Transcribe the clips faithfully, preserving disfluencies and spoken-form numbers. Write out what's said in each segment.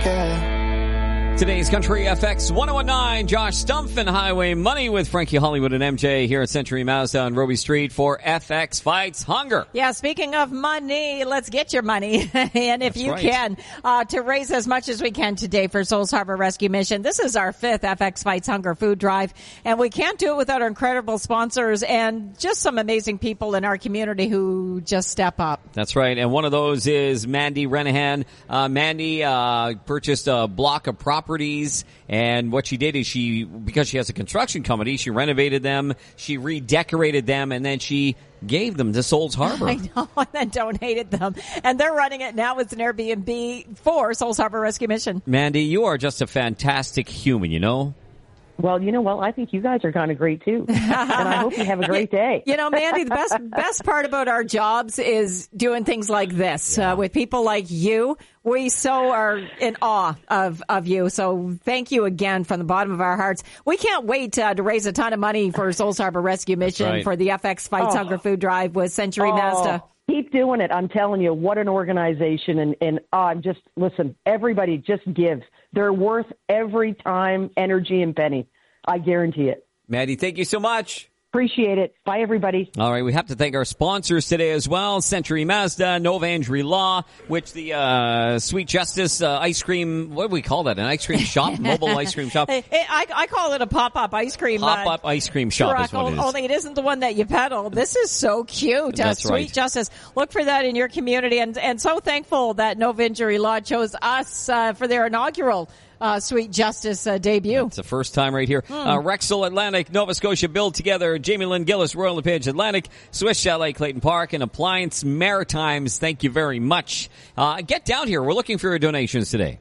scared. Today's Country F X one oh one nine, Josh Stumpf and Highway Money with Frankie Hollywood and M J here at Century Mazda on Roby Street for F X Fights Hunger. Yeah, speaking of money, let's get your money. And if That's you right. can, uh, to raise as much as we can today for Souls Harbor Rescue Mission. This is our fifth F X Fights Hunger food drive, and we can't do it without our incredible sponsors and just some amazing people in our community who just step up. That's right, and one of those is Mandy Renahan. Uh, Mandy uh, purchased a block of properties, and what she did is she, because she has a construction company, she renovated them, she redecorated them, and then she gave them to Souls Harbor. I know, and then donated them. And they're running it now as an Airbnb for Souls Harbor Rescue Mission. Mandy, you are just a fantastic human, you know? Well, you know, well, I think you guys are kind of great too, and I hope you have a great day. You know, Mandy, the best best part about our jobs is doing things like this yeah. uh, with people like you. We so are in awe of of you. So thank you again from the bottom of our hearts. We can't wait uh, to raise a ton of money for Souls Harbor Rescue Mission right. for the F X Fights oh. Hunger Food Drive with Century oh. Mazda. Keep doing it. I'm telling you, what an organization. And, and uh, I'm just, listen, everybody just gives. They're worth every time, energy, and penny. I guarantee it. Maddie, thank you so much. Appreciate it. Bye, everybody. All right, we have to thank our sponsors today as well. Century Mazda, Nova Injury Law, which the uh, Sweet Justice uh, ice cream, what do we call that, an ice cream shop? Mobile ice cream shop? It, it, I, I call it a pop-up ice cream Pop-up uh, ice cream shop truck, is what it is. Only it isn't the one that you pedal. This is so cute. That's uh, Sweet right. Justice. Look for that in your community. And, and so thankful that Nova Injury Law chose us uh, for their inaugural Uh, Sweet Justice uh, debut. It's the first time right here. Hmm. Uh, Rexall Atlantic, Nova Scotia build together. Jamie Lynn Gillis, Royal LePage Atlantic, Swiss Chalet, Clayton Park, and Appliance Maritimes. Thank you very much. Uh, get down here. We're looking for your donations today.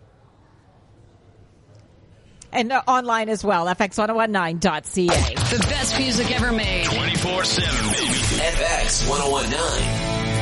And uh, online as well, F X ten nineteen dot C A. The best music ever made. twenty-four seven, baby. F X ten nineteen.